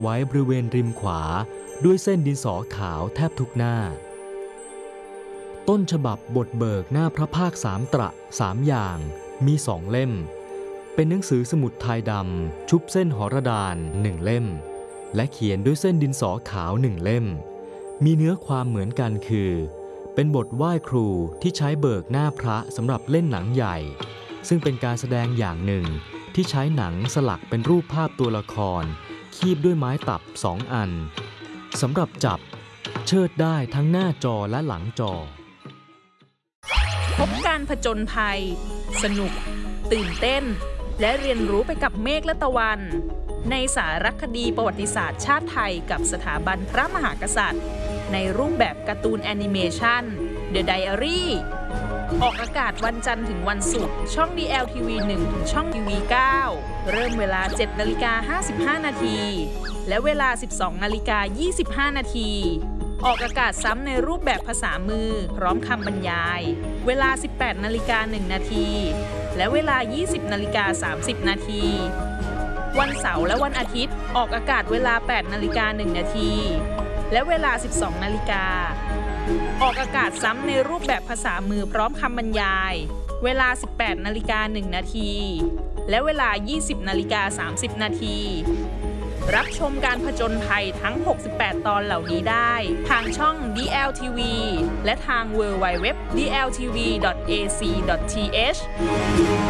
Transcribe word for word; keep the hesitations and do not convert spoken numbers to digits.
ไว้บริเวณริมขวาด้วยเส้นดินสอขาวแทบทุกหน้าต้นฉบับบทเบิกหน้าพระภาคสามตระสามอย่างมีสองเล่มเป็นหนังสือสมุดไทยดำชุบเส้นหรดานหนึ่งเล่มและเขียนด้วยเส้นดินสอขาวหนึ่งเล่มมีเนื้อความเหมือนกันคือเป็นบทไหว้ครูที่ใช้เบิกหน้าพระสำหรับเล่นหนังใหญ่ซึ่งเป็นการแสดงอย่างหนึ่งที่ใช้หนังสลักเป็นรูปภาพตัวละครคีบด้วยไม้ตับสองอันสำหรับจับเชิดได้ทั้งหน้าจอและหลังจอพบการผจญภัยสนุกตื่นเต้นและเรียนรู้ไปกับเมฆและตะวันในสารคดีประวัติศาสตร์ชาติไทยกับสถาบันพระมหากษัตริย์ในรูปแบบการ์ตูนแอนิเมชัน The Diary ออกอากาศวันจันทร์ถึงวันศุกร์ช่อง ดี แอล ที วี หนึ่ง ถึงช่อง ที วี เก้า เริ่มเวลา เจ็ดนาฬิกาห้าสิบห้านาทีและเวลา สิบสองนาฬิกายี่สิบห้านาทีออกอากาศซ้ำในรูปแบบภาษามือพร้อมคำบรรยายเวลา สิบแปดนาฬิกาหนึ่งนาทีและเวลา ยี่สิบนาฬิกาสามสิบนาทีวันเสาร์และวันอาทิตย์ออกอากาศเวลา แปดนาฬิกาหนึ่งนาทีและเวลา สิบสองนาฬิกาออกอากาศซ้ำในรูปแบบภาษามือพร้อมคำบรรยายเวลา สิบแปดนาฬิกาหนึ่งนาทีและเวลา ยี่สิบนาฬิกาสามสิบนาทีรับชมการผจญภัยทั้ง หกสิบแปด ตอนเหล่านี้ได้ทางช่อง ดี แอล ที วี และทาง ดับเบิลยู ดับเบิลยู ดับเบิลยู ดอท ดี แอล ที วี ดอท เอ ซี ดอท ที เอช